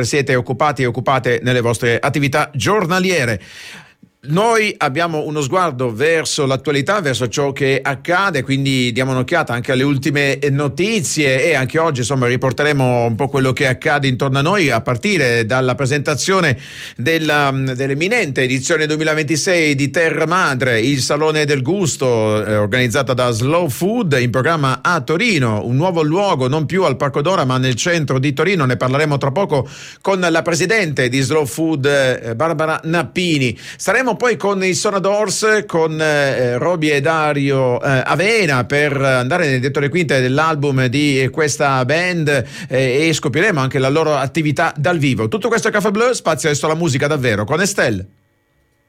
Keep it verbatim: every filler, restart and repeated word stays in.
mentre siete occupati e occupate nelle vostre attività giornaliere. Noi abbiamo uno sguardo verso l'attualità, verso ciò che accade, quindi diamo un'occhiata anche alle ultime notizie e anche oggi insomma riporteremo un po' quello che accade intorno a noi, a partire dalla presentazione della, dell'imminente edizione duemilaventisei di Terra Madre, il Salone del Gusto, eh, organizzata da Slow Food, in programma a Torino, un nuovo luogo non più al Parco Dora ma nel centro di Torino. Ne parleremo tra poco con la presidente di Slow Food, eh, Barbara Nappini. Staremo poi con i Sonadors, con eh, Roby e Dario eh, Avena, per andare nel dietro le quinte dell'album di questa band eh, e scopriremo anche la loro attività dal vivo. Tutto questo è Caffè Blu, spazio adesso alla musica davvero con Estelle.